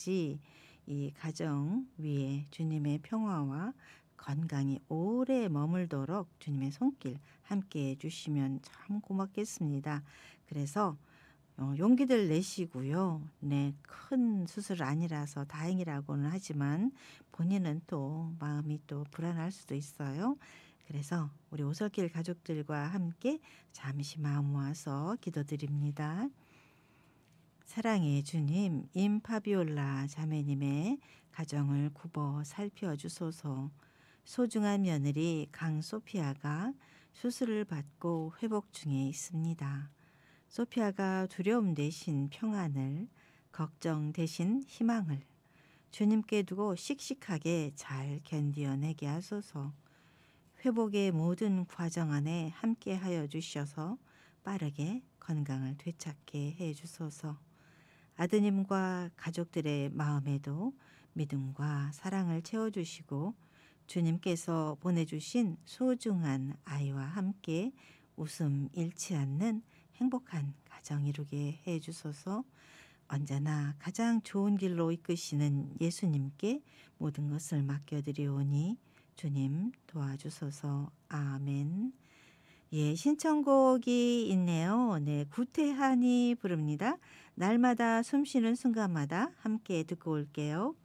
때까지 이 가정 위에 주님의 평화와 건강이 오래 머물도록 주님의 손길 함께 해주시면 참 고맙겠습니다. 그래서 용기들 내시고요. 네, 큰 수술 아니라서 다행이라고는 하지만 본인은 또 마음이 또 불안할 수도 있어요. 그래서 우리 오솔길 가족들과 함께 잠시 마음 모아서 기도드립니다. 사랑의 주님, 임파비올라 자매님의 가정을 굽어 살펴주소서. 소중한 며느리 강소피아가 수술을 받고 회복 중에 있습니다. 소피아가 두려움 대신 평안을, 걱정 대신 희망을 주님께 두고 씩씩하게 잘 견디어내게 하소서. 회복의 모든 과정 안에 함께하여 주셔서 빠르게 건강을 되찾게 해 주소서. 아드님과 가족들의 마음에도 믿음과 사랑을 채워주시고 주님께서 보내주신 소중한 아이와 함께 웃음 잃지 않는 행복한 가정 이루게 해 주소서. 언제나 가장 좋은 길로 이끄시는 예수님께 모든 것을 맡겨드리오니 주님 도와주소서. 아멘. 예, 신청곡이 있네요. 네, 구태환이 부릅니다. 날마다 숨쉬는 순간마다 함께 듣고 올게요.